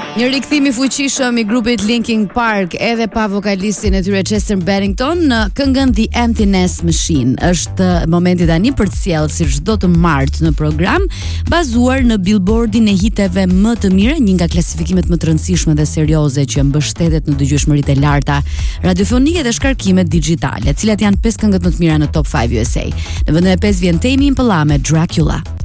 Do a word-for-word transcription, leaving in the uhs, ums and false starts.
Një rikthim i fuqishëm i grupit Linkin Park edhe pa vokalistin e tyre Chester Bennington në këngën The Emptiness Machine. Është momenti tani për të sjellë si çdo të martë në program, bazuar në Billboardin e hiteve më të mira, një nga klasifikimet më të rëndësishme dhe serioze që mbështetet në dëgjueshmëritë e larta radiofonike dhe shkarkimet digjitale, të cilat janë pesë këngët më të mira në Top five U S A. Në vendin e pesë vjen Tame Impala me Dracula.